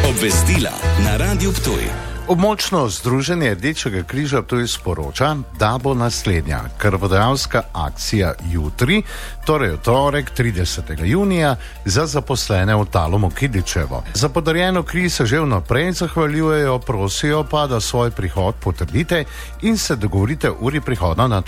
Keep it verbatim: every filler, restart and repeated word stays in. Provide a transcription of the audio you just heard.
Obvestila na Radiu Ptuj. Območno združenje Rdečega križa Ptuj sporoča, da bo naslednja krvodajalska akcija jutri, torej v torek tridesetega junija, za zaposlene v Talomu Kidičevo. Za podarjeno kri se že vnaprej zahvaljujejo, prosijo pa, da svoj prihod potrdite in se dogovorite uri prihoda na